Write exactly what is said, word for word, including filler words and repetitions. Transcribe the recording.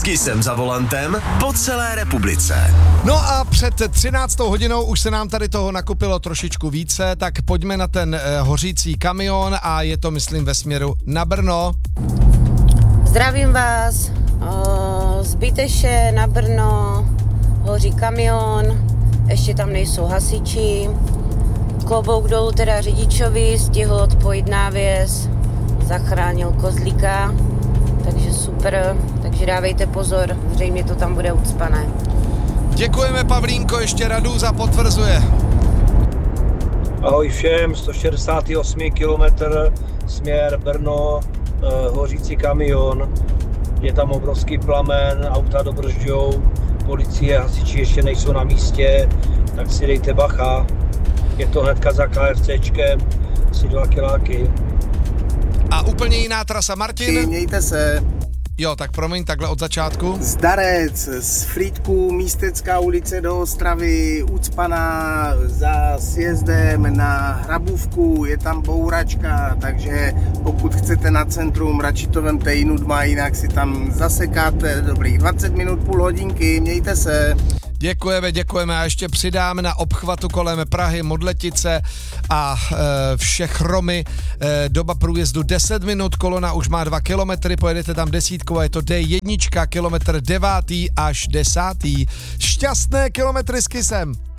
Kisem za volantem po celé republice. No a před třináctou hodinou už se nám tady toho nakupilo trošičku více, tak pojďme na ten eh, hořící kamion a je to, myslím, ve směru na Brno. Zdravím vás, o, z Byteše na Brno hoří kamion, ještě tam nejsou hasiči. Klobouk dolů teda řidičovi, stihl odpojit návěs, zachránil kozlíka, takže super, takže dávejte pozor, zřejmě to tam bude ucpané. Děkujeme, Pavlínko, ještě Radúza potvrzuje. Ahoj všem, sto šedesát osm kilometr, směr Brno, eh, hořící kamion, je tam obrovský plamen, auta dobržďou, policie, hasiči ještě nejsou na místě, tak si dejte bacha, je to hnedka za KFCčkem, asi dva kiláky. A úplně jiná trasa, Martin. Mějte se. Jo, tak promiň, takhle od začátku. Zdarec, z Frýdku, Místecká ulice do Ostravy, ucpaná za sjezdem na Hrabůvku, je tam bouračka, takže pokud chcete na centrum, radši to vemte jinou dma, jinak si tam zasekáte dobrých dvacet minut, půl hodinky, mějte se. Děkujeme, děkujeme a ještě přidáme na obchvatu kolem Prahy, Modletice a e, všech Romy. E, doba průjezdu deset minut, kolona už má dva kilometry, pojedete tam desítkou a je to D jedna, kilometr devátý až desátý. Šťastné kilometry s Kisem.